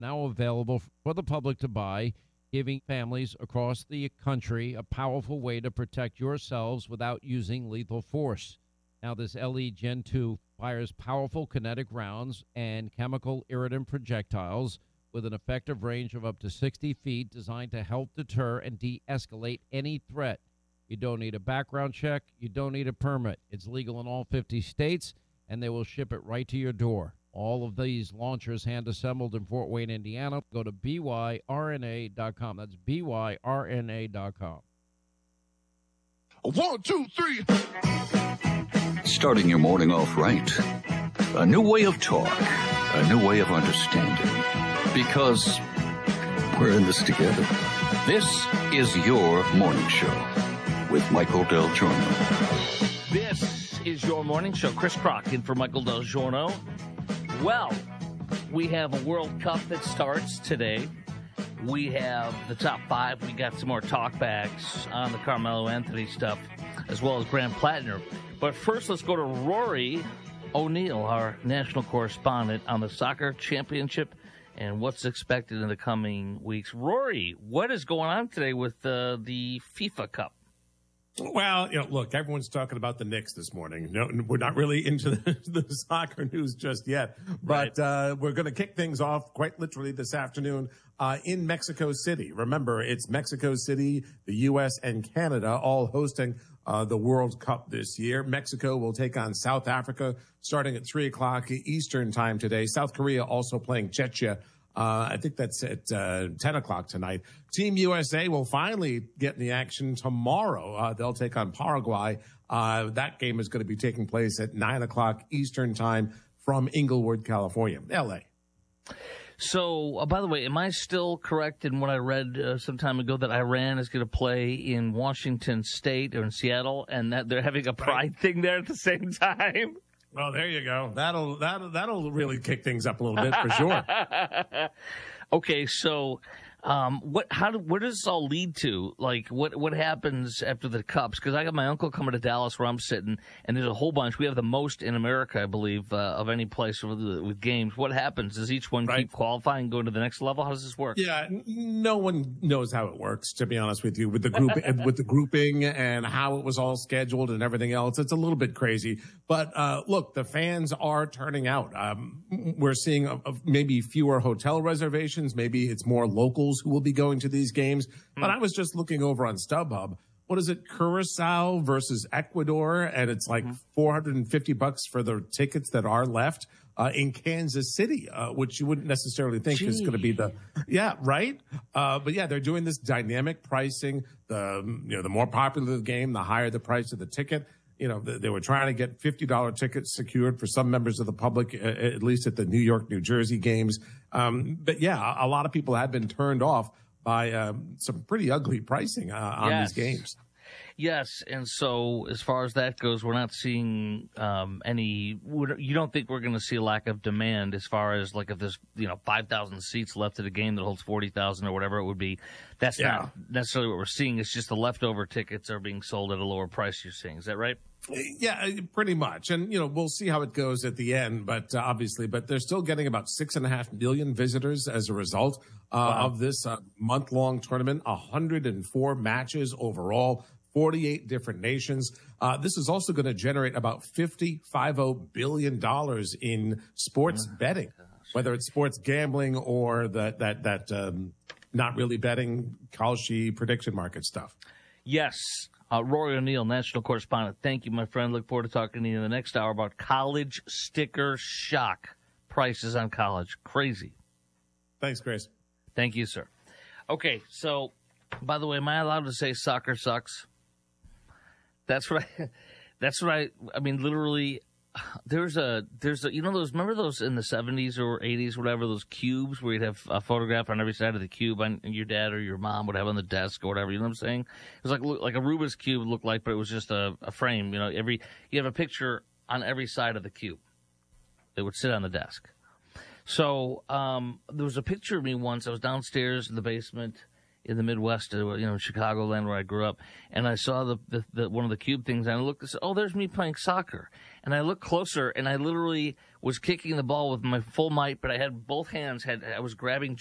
now available for the public to buy, giving families across the country a powerful way to protect yourselves without using lethal force. Now, this LE Gen 2 fires powerful kinetic rounds and chemical irritant projectiles with an effective range of up to 60 feet, designed to help deter and de-escalate any threat. You don't need a background check. You don't need a permit. It's legal in all 50 states, and they will ship it right to your door. All of these launchers hand-assembled in Fort Wayne, Indiana. Go to byrna.com. That's byrna.com. 1, 2, 3. Starting your morning off right. A new way of talk. A new way of understanding. Because we're in this together. This is your morning show with Michael Del Giorno. This is your morning show. Chris Crock in for Michael Del Giorno. Well, we have a World Cup that starts today. We have the top five. We got some more talkbacks on the Carmelo Anthony stuff, as well as Grant Plattner. But first, let's go to Rory O'Neill, our national correspondent on the soccer championship and what's expected in the coming weeks. Rory, what is going on today with the FIFA Cup? Well, look, everyone's talking about the Knicks this morning. No, we're not really into the soccer news just yet, but we're going to kick things off quite literally this afternoon in Mexico City. Remember, it's Mexico City, the U.S., and Canada all hosting the World Cup this year. Mexico will take on South Africa starting at 3 o'clock Eastern time today. South Korea also playing Czechia. I think that's at 10 o'clock tonight. Team USA will finally get in the action tomorrow. They'll take on Paraguay. That game is going to be taking place at 9 o'clock Eastern time from Inglewood, California, L.A. So, by the way, am I still correct in what I read some time ago that Iran is going to play in Washington State or in Seattle, and that they're having a pride thing there at the same time? Well, there you go. That'll really kick things up a little bit for sure. Okay, so what does this all lead to? Like, what happens after the Cups? Because I got my uncle coming to Dallas where I'm sitting, and there's a whole bunch. We have the most in America, I believe, of any place with games. What happens? Does each one keep qualifying and go to the next level? How does this work? Yeah, no one knows how it works, to be honest with you, with the group, with the grouping and how it was all scheduled and everything else. It's a little bit crazy. But look, the fans are turning out. We're seeing maybe fewer hotel reservations. Maybe it's more locals who will be going to these games. But I was just looking over on StubHub. What is it? Curacao versus Ecuador. And it's like $450 for the tickets that are left in Kansas City, which you wouldn't necessarily think is going to be the, right. But yeah, they're doing this dynamic pricing. The more popular the game, the higher the price of the ticket. They were trying to get $50 tickets secured for some members of the public, at least at the New York, New Jersey games. But yeah, a lot of people have been turned off by some pretty ugly pricing on these games. Yes, and so as far as that goes, we're not seeing any. You don't think we're going to see a lack of demand as far as like if there's 5,000 seats left at a game that holds 40,000 or whatever it would be. That's not necessarily what we're seeing. It's just the leftover tickets are being sold at a lower price. You're seeing, is that right? Yeah, pretty much. And, we'll see how it goes at the end, but obviously, but they're still getting about 6.5 million visitors as a result of this month-long tournament, 104 matches overall, 48 different nations. This is also going to generate about $50 billion in sports betting, whether it's sports gambling or that not really betting, Kalshi prediction market stuff. Yes. Rory O'Neill, national correspondent. Thank you, my friend. Look forward to talking to you in the next hour about college sticker shock. Prices on college. Crazy. Thanks, Grace. Thank you, sir. Okay, so, by the way, am I allowed to say soccer sucks? That's what I mean, literally, there's a, remember those in the 70s or 80s, whatever, those cubes where you'd have a photograph on every side of the cube and your dad or your mom would have on the desk or whatever, you know what I'm saying? It was like a Rubik's Cube looked like, but it was just a frame, you have a picture on every side of the cube. It would sit on the desk. So, there was a picture of me once. I was downstairs in the basement in the Midwest, Chicagoland where I grew up, and I saw the one of the cube things, and I looked and said, oh, there's me playing soccer. And I looked closer, and I literally was kicking the ball with my full might, but I had both hands, I was grabbing